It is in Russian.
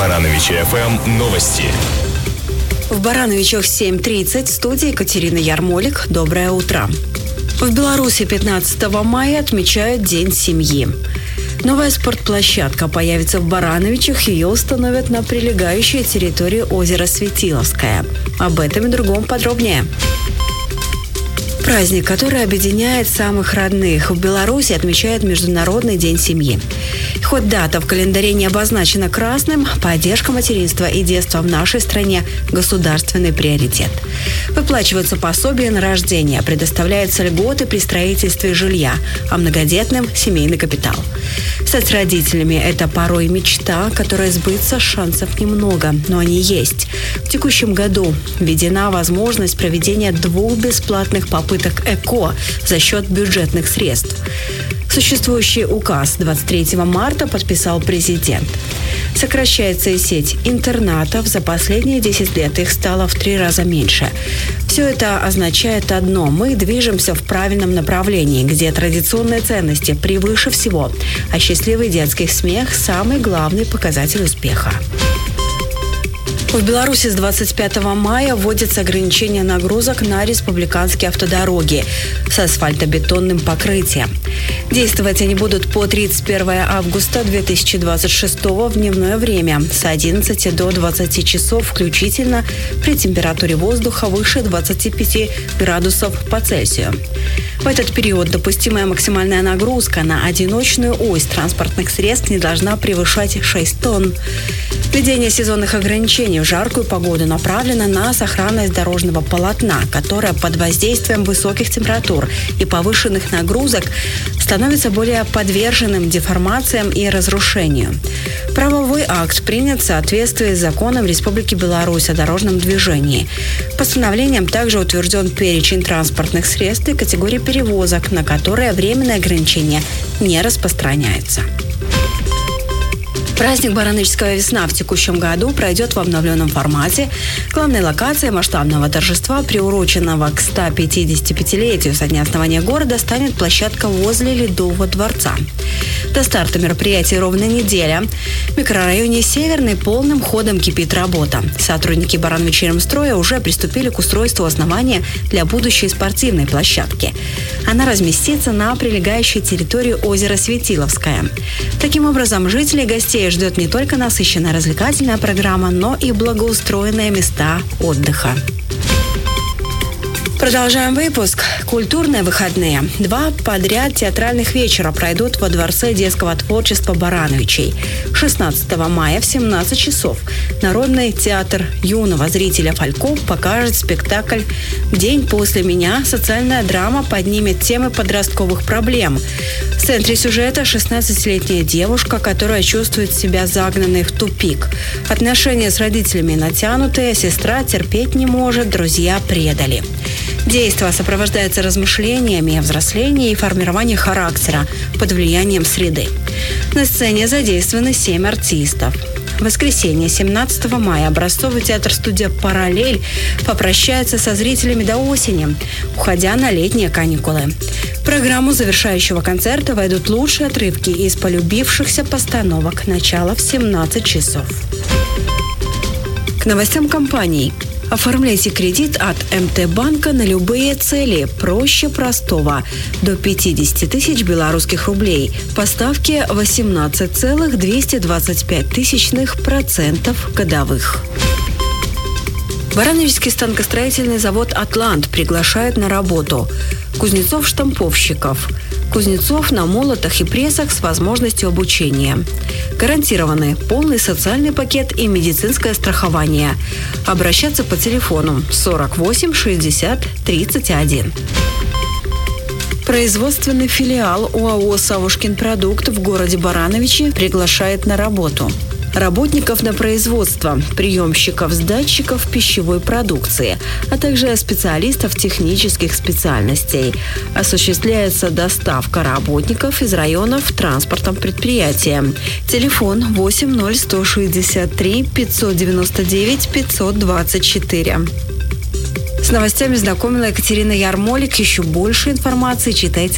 Барановичи ФМ новости. В Барановичах 7:30 в студии Екатерина Ярмолик. Доброе утро. В Беларуси 15 мая отмечают День семьи. Новая спортплощадка появится в Барановичах. Ее установят на прилегающей территории озера Светиловское. Об этом и другом подробнее. Праздник, который объединяет самых родных, в Беларуси отмечает Международный день семьи. Хоть дата в календаре не обозначена красным, поддержка материнства и детства в нашей стране – государственный приоритет. Выплачиваются пособия на рождение, предоставляются льготы при строительстве жилья, а многодетным – семейный капитал. Стать родителями – это порой мечта, которая сбыться шансов немного, но они есть. В текущем году введена возможность проведения 2 бесплатных попыток ЭКО за счет бюджетных средств. Существующий указ 23 марта подписал президент. Сокращается и сеть интернатов. За последние 10 лет их стало в 3 раза меньше. Все это означает одно. Мы движемся в правильном направлении, где традиционные ценности превыше всего, а счастливый детский смех – самый главный показатель успеха. В Беларуси с 25 мая вводятся ограничения нагрузок на республиканские автодороги с асфальтобетонным покрытием. Действовать они будут по 31 августа 2026 в дневное время с 11 до 20 часов включительно при температуре воздуха выше 25 градусов по Цельсию. В этот период допустимая максимальная нагрузка на одиночную ось транспортных средств не должна превышать 6 тонн. Введение сезонных ограничений в жаркую погоду направлено на сохранность дорожного полотна, которое под воздействием высоких температур и повышенных нагрузок становится более подверженным деформациям и разрушению. Правовой акт принят в соответствии с законом Республики Беларусь о дорожном движении. Постановлением также утвержден перечень транспортных средств и категорий перевозок, на которые временные ограничения не распространяются. Праздник «Барановичская весна» в текущем году пройдет в обновленном формате. Главной локацией масштабного торжества, приуроченного к 155-летию со дня основания города, станет площадка возле Ледового дворца. До старта мероприятия ровно неделя. В микрорайоне Северный полным ходом кипит работа. Сотрудники Барановичремстроя уже приступили к устройству основания для будущей спортивной площадки. Она разместится на прилегающей территории озера Светиловское. Таким образом, жителей и гостей ждет не только насыщенная развлекательная программа, но и благоустроенные места отдыха. Продолжаем выпуск. Культурные выходные. 2 подряд театральных вечера пройдут во Дворце детского творчества Барановичей. 16 мая в 17 часов Народный театр юного зрителя «Фальков» покажет спектакль «День после меня». Социальная драма поднимет темы подростковых проблем. В центре сюжета 16-летняя девушка, которая чувствует себя загнанной в тупик. Отношения с родителями натянутые, сестра терпеть не может, друзья предали. Действо сопровождается размышлениями о взрослении и формировании характера под влиянием среды. На сцене задействованы 7 артистов. В воскресенье, 17 мая, образцовый театр-студия «Параллель» попрощается со зрителями до осени, уходя на летние каникулы. В программу завершающего концерта войдут лучшие отрывки из полюбившихся постановок. Начало в 17 часов. К новостям компаний. Оформляйте кредит от МТ-банка на любые цели. Проще простого. До 50 тысяч белорусских рублей. По ставке 18,225% годовых. Барановичский станкостроительный завод «Атлант» приглашает на работу кузнецов-штамповщиков, кузнецов на молотах и прессах с возможностью обучения. Гарантированы полный социальный пакет и медицинское страхование. Обращаться по телефону 48 60 31. Производственный филиал ОАО «Савушкин продукт» в городе Барановичи приглашает на работу работников на производство, приемщиков, сдатчиков пищевой продукции, а также специалистов технических специальностей. Осуществляется доставка работников из районов транспортом предприятия. Телефон 80163 599 524. С новостями знакомила Екатерина Ярмолик. Еще больше информации читайте